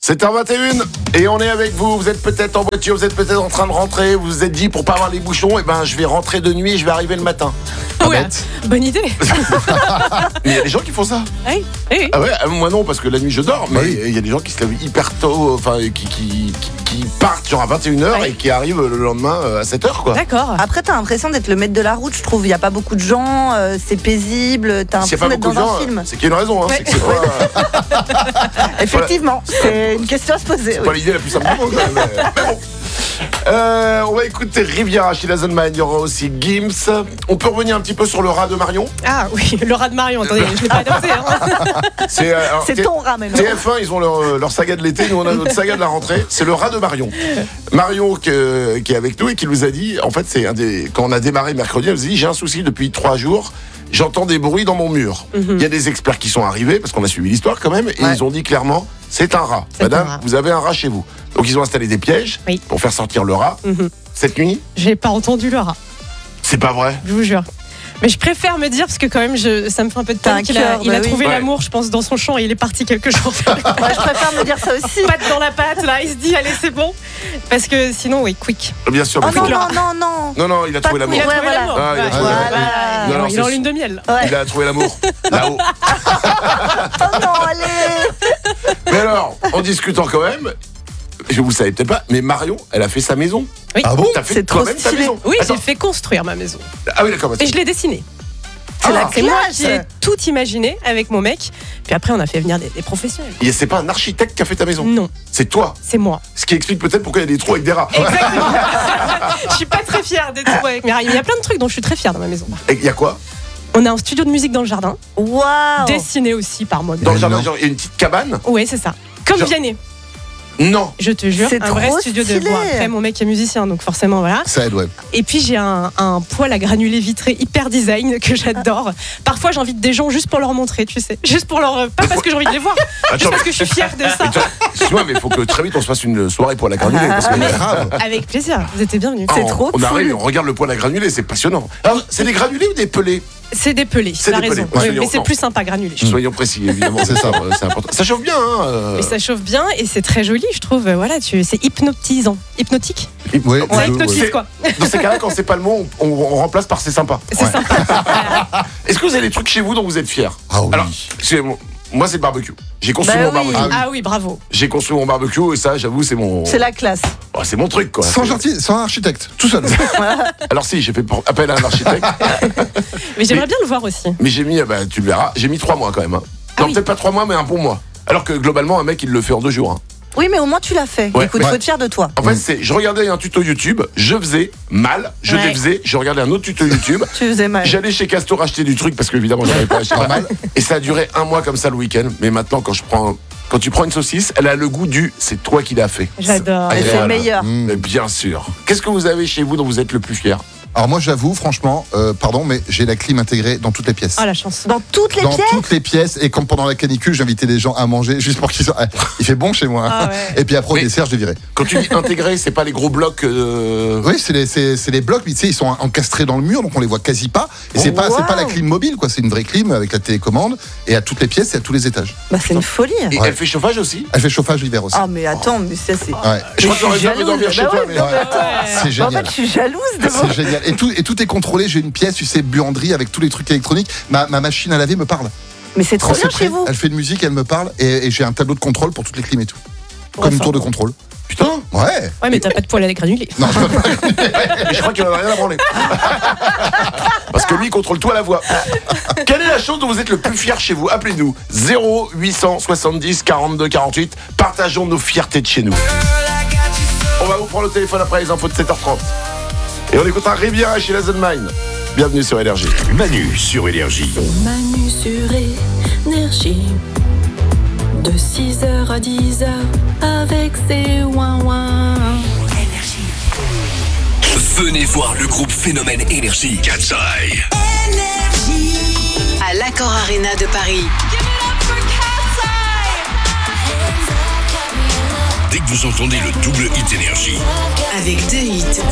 7h21 et on est avec vous. Vous êtes peut-être en voiture, vous êtes peut-être en train de rentrer. Vous vous êtes dit pour pas avoir les bouchons, je vais rentrer de nuit et je vais arriver le matin. Ouais, bonne idée. Mais il y a des gens qui font ça. Oui. Ah ouais, moi non parce que la nuit je dors. Mais il y a des gens qui se lèvent hyper tôt, qui partent genre à 21h et qui arrivent le lendemain à 7h quoi. D'accord. Après, t'as l'impression d'être le maître de la route, je trouve. Il n'y a pas beaucoup de gens, c'est paisible. T'as S'il n'y a l'impression pas d'être beaucoup de dans gens, un film. c'est qu'il y a une raison. C'est que c'est pas, Effectivement, c'est une question à se poser. c'est pas l'idée la plus simple du monde. Quand même, mais bon. On va écouter Riviera chez Lazen Man. Il y aura aussi Gims. On peut revenir un petit peu sur le rat de Marion. Ah oui, le rat de Marion. Attendez, je l'ai pas noté. C'est ton rat maintenant. TF1, ils ont leur saga de l'été. Nous, on a notre saga de la rentrée. C'est le rat de Marion. Marion qui est avec nous et qui nous a dit, en fait, quand on a démarré mercredi, elle nous a dit, j'ai un souci depuis 3 jours. J'entends des bruits dans mon mur. Il y a des experts qui sont arrivés, parce qu'on a suivi l'histoire quand même, et ils ont dit clairement, c'est un rat. Madame, un rat. vous avez un rat chez vous. Donc ils ont installé des pièges pour faire sortir le rat. Cette nuit, J'ai pas entendu le rat, c'est pas vrai. je vous jure. Mais je préfère me dire, parce que quand même, ça me fait un peu de T'as peine un qu'il cœur, il a bah oui. trouvé Ouais. l'amour, je pense, dans son champ et il est parti quelques jours. Moi, je préfère me dire ça aussi. Patte dans la patte, là, il se dit, allez, c'est bon. Parce que sinon, oui, quick. Bien sûr. Oh mais faut- non. Non, il a trouvé l'amour. Il a trouvé voilà. l'amour. Ah, il a Ouais. trouvé Voilà. l'amour. Non, Il est c'est en lune de miel. Ouais. Il a trouvé l'amour. Là-haut. Oh non, allez. Mais alors, en discutant quand même, vous savez peut-être pas, mais Marion, elle a fait sa maison. Oui. Ah bon? T'as fait C'est trop toi-même ta stylé. maison? Oui, Attends. j'ai fait construire ma maison. Ah oui, d'accord. Et je l'ai dessinée. C'est la C'est moi classe. qui ai tout imaginé avec mon mec. Puis après, on a fait venir des professionnels. Et c'est pas un architecte qui a fait ta maison. Non, C'est toi. c'est moi. Ce qui explique peut-être pourquoi il y a des trous avec des rats. Exactement. Je suis pas très fière d'être avec mes rats. Il y a plein de trucs dont je suis très fière dans ma maison. Et il y a quoi? On a un studio de musique dans le jardin, Waouh. dessiné aussi par moi. Dans le jardin, genre, il y a une petite cabane? Ouais, c'est ça. Comme Genre- Vianney, Non. je te jure, C'est un vrai trop studio de stylé. bois. Après, mon mec est musicien, donc forcément, voilà. Ça aide, ouais. Et puis j'ai un poêle à granulés vitré hyper design que j'adore. Parfois, j'invite des gens juste pour leur montrer, tu sais. Juste pour leur. Pas parce que j'ai envie de les voir, juste parce que je suis fière de ça. Excuse-moi, mais il faut que très vite on se fasse une soirée poêle à granulés. Parce que, Grave. Avec plaisir, vous êtes bienvenus. Ah, C'est trop on cool. arrive, on regarde le poêle à granulés, c'est passionnant. Alors, c'est des granulés ou des pelés? C'est des pelés, C'est tu as des pelés. raison. Ouais, Oui, mais c'est non. plus sympa granulé. Soyons précis, évidemment. C'est ça. C'est important. Ça chauffe bien, hein. Et ça chauffe bien et c'est très joli, je trouve. Voilà, c'est hypnotisant. Hypnotique. Ouais, Ça les deux, hypnotise, ouais. quoi. Dans ces cas-là, quand c'est pas le mot, on remplace par c'est sympa. C'est sympa. Est-ce que vous avez des trucs chez vous dont vous êtes fiers? Ah oui. Alors, moi, c'est le barbecue. J'ai construit Bah mon oui. barbecue. Ah oui, bravo. J'ai construit mon barbecue et ça, j'avoue, c'est mon. C'est la classe. Oh, c'est mon truc, quoi. Sans architecte, tout seul. Alors, si, j'ai fait appel à un architecte, Mais j'aimerais bien le voir aussi. mais j'ai mis, tu le verras, j'ai mis 3 mois quand même. Hein. Ah Non, oui. peut-être pas 3 mois, mais un bon mois. Alors que globalement, un mec, il le fait en 2 jours. Hein. Oui, mais au moins tu l'as fait. Ouais. Écoute, faut être fier de toi. En fait, je regardais un tuto YouTube, je faisais mal, je Ouais. défaisais, je regardais un autre tuto YouTube. Tu faisais mal. J'allais chez Castor acheter du truc parce que évidemment j'avais pas acheté mal. Et ça a duré 1 mois comme ça le week-end. Mais maintenant quand tu prends une saucisse, elle a le goût du c'est toi qui l'as fait. J'adore. Et c'est Voilà. le meilleur. Mais bien sûr. Qu'est-ce que vous avez chez vous dont vous êtes le plus fier? Alors moi, j'avoue, franchement, pardon, mais j'ai la clim intégrée dans toutes les pièces. Ah la chance. Dans toutes les Dans pièces. toutes les pièces, et comme pendant la canicule, j'invitais les gens à manger juste pour qu'ils soient. Il fait bon chez moi. Ah ouais. Et puis après, au Oui. dessert, je les virais. Quand tu dis intégré, c'est pas les gros blocs. Oui, c'est les blocs, mais tu sais, ils sont encastrés dans le mur, donc on les voit quasi pas. Et c'est pas la clim mobile, quoi. C'est une vraie clim avec la télécommande, et à toutes les pièces et à tous les étages. Bah, c'est une folie. Et Ouais. elle fait chauffage aussi? Elle fait chauffage l'hiver aussi. Ah, mais attends, mais ça c'est. Ouais. Je crois que je j'aurais suis bien envie jalouse. dormir chez Bah toi, ouais, mais. non, mais Ouais. attends. C'est En génial. fait, je suis jalouse de vous. C'est génial. Et tout est contrôlé. J'ai une pièce, tu sais, buanderie avec tous les trucs électroniques. Ma machine à laver me parle. Mais c'est trop Quand bien c'est chez prêt, vous. elle fait de musique, elle me parle, et j'ai un tableau de contrôle pour toutes les clims et tout. Comme une tour de contrôle. Putain! Ouais. Ouais, mais t'as pas de poêle à granulés. Non, je peux pas. Mais je crois qu'il en a rien à branler. Parce que lui, il contrôle tout à la voix. Quelle est la chose dont vous êtes le plus fier chez vous? Appelez-nous 0870 42 48. Partageons nos fiertés de chez nous. On va vous prendre le téléphone après les infos de 7h30. Et on écoutera Riviera chez Lazen Mine. Bienvenue sur Énergie. Manu sur Énergie. Manu sur Énergie. De 6h à 10h avec ses ouin-ouin. Venez voir le groupe Phénomène Énergie. Cat's Eye. À l'Accor Arena de Paris. Dès que vous entendez le double hit Énergie, Avec 2 hits.